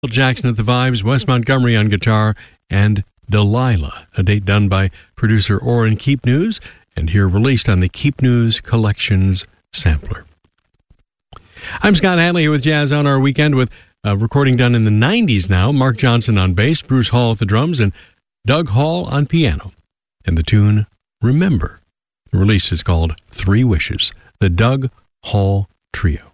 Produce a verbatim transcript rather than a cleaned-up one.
Jackson at the Vibes, Wes Montgomery on guitar, and Delilah, a date done by producer Orrin Keep News, and here released on the Keep News Collections sampler. I'm Scott Hadley here with Jazz on Our Weekend, with a recording done in the nineties now. Mark Johnson on bass, Bruce Hall at the drums, and Doug Hall on piano. And the tune, Remember. The release is called Three Wishes, the Doug Hall Trio.